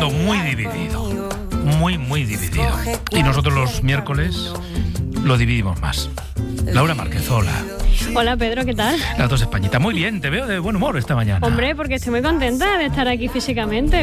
mundo muy dividido. Muy, muy dividido. Y nosotros los miércoles lo dividimos más. Laura Márquez, hola. Hola Pedro, ¿qué tal? Las dos Españitas. Muy bien, te veo de buen humor esta mañana. Hombre, porque estoy muy contenta de estar aquí físicamente.